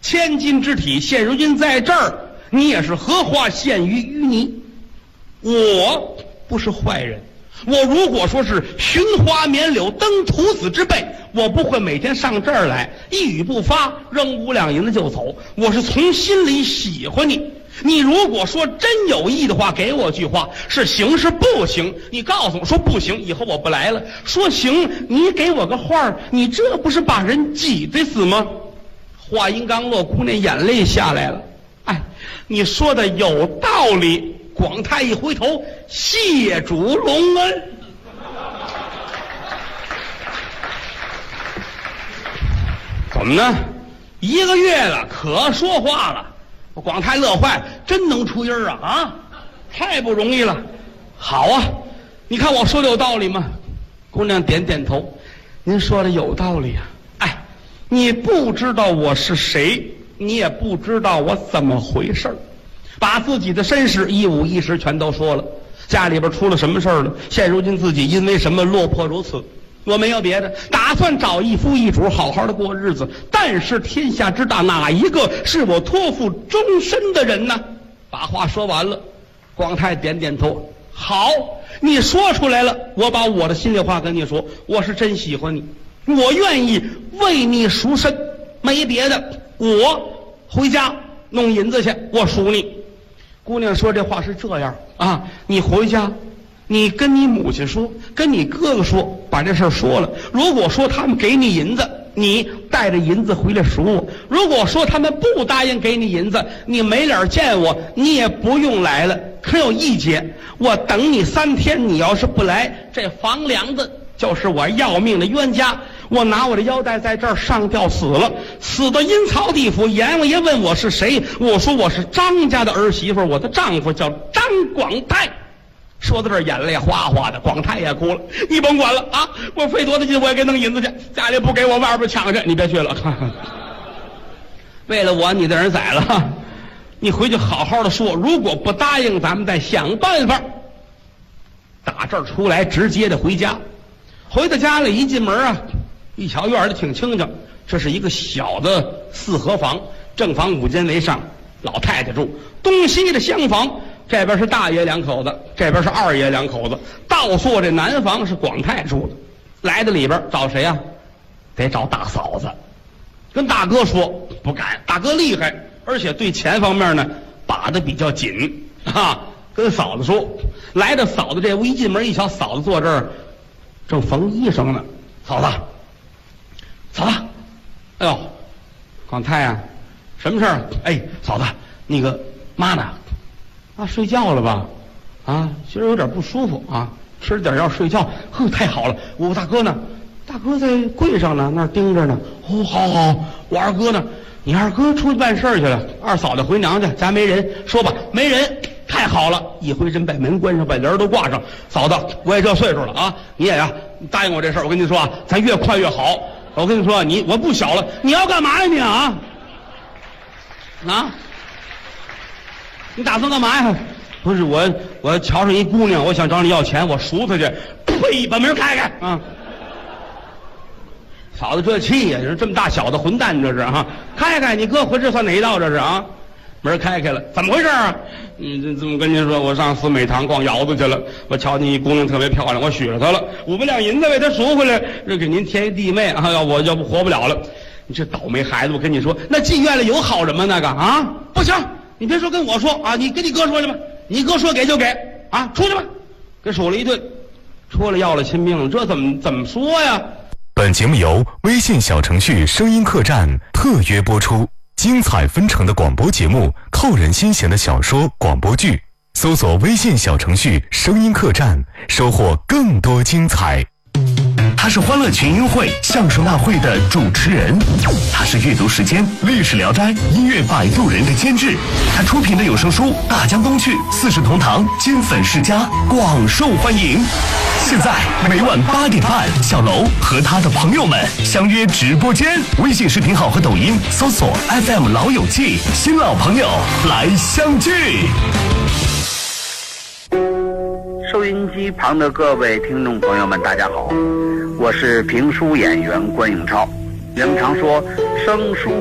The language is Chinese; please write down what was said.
千金之体，现如今在这儿，你也是荷花陷于淤泥。我不是坏人，我如果说是寻花绵柳登徒子之辈，我不会每天上这儿来一语不发扔5两银子就走，我是从心里喜欢你。你如果说真有意的话，给我句话，是行是不行，你告诉我说不行，以后我不来了。说行，你给我个话，你这不是把人挤得死吗？话音刚落，姑娘眼泪下来了。哎，你说的有道理。广太一回头，谢主隆恩。怎么呢？1个月了，可说话了。我广太乐坏，真能出音儿啊！太不容易了。好啊，你看我说的有道理吗？姑娘点点头，您说的有道理啊。哎，你不知道我是谁，你也不知道我怎么回事，把自己的身世一五一十全都说了。家里边出了什么事儿了？现如今自己因为什么落魄如此？我没有别的，打算找一夫一主，好好的过日子。但是天下之大，哪一个是我托付终身的人呢？把话说完了，广太点点头。好，你说出来了，我把我的心里话跟你说，我是真喜欢你，我愿意为你赎身，没别的。我回家弄银子去，我赎你。姑娘说这话是这样啊，你回家你跟你母亲说，跟你哥哥说，把这事儿说了。如果说他们给你银子，你带着银子回来赎我；如果说他们不答应给你银子，你没脸见我，你也不用来了。可有一节，我等你3天，你要是不来，这房梁子就是我要命的冤家。我拿我的腰带在这儿上吊死了，死到阴曹地府。阎王爷问我是谁，我说我是张家的儿媳妇，我的丈夫叫张广泰。说到这儿，眼泪哗哗的，广太也哭了。你甭管了啊，我费多大劲我也给弄银子去，家里不给我，外边抢去，你别去了。为了我，你的人宰了，你回去好好的说，如果不答应，咱们再想办法。打这儿出来，直接的回家。回到家里一进门啊，一瞧院里挺清静，这是一个小的4合房，正房5间为上，老太太住，东西的厢房。这边是大爷2口子，这边是二爷2口子，倒坐这南房是广太住的。来到里边找谁啊？得找大嫂子。跟大哥说不敢，大哥厉害，而且对钱方面呢把得比较紧啊。跟嫂子说，来到嫂子这屋，一进门一瞧，嫂子坐这儿正缝衣裳呢。嫂子，嫂子，哎呦，广太啊，什么事儿？哎，嫂子，那个妈呢？啊，睡觉了吧？啊，今儿有点不舒服啊，吃点药睡觉。呵，太好了！我大哥呢？大哥在柜上呢，那儿盯着呢。哦，好好，我二哥呢？你二哥出去办事去了，二嫂子回娘家，家没人。说吧，没人，太好了！一回身把门关上，把帘都挂上。嫂子，我也这岁数了啊，你也答应我这事儿。我跟你说啊，咱越快越好。我跟你说，我不小了，你要干嘛呀你啊？啊？你打算干嘛呀？不是我瞧上一姑娘，我想找你要钱，我赎她去。呸！把门开开啊！嫂子这气呀，这么大小的混蛋，这是啊！开开，你哥回这算哪一道？这是啊！门开开了，怎么回事啊？这么跟您说，我上4美堂逛窑子去了，我瞧见一姑娘特别漂亮，我许了她了，5两银子为她赎回来，这给您添一弟妹啊！我要不活不了了。你这倒霉孩子，我跟你说，那妓院里有好人吗？那个啊，不行。你别说跟我说啊，你跟你哥说去吧，你哥说给就给啊，出去吧，给数了一顿，出来要了亲命了，这怎么说呀？ 本节目由微信小程序声音客栈特约播出，精彩纷呈的广播节目，扣人心弦的小说广播剧，搜索微信小程序声音客栈，收获更多精彩。他是欢乐群英会相声大会的主持人，他是阅读时间历史聊斋音乐摆渡人的监制，他出品的有声书大江东去四世同堂金粉世家广受欢迎。现在每晚8点半，小楼和他的朋友们相约直播间，微信视频号和抖音搜索 FM 老友记，新老朋友来相聚。 收音机旁的各位听众朋友们，大家好，我是评书演员关永超。人们常说生疏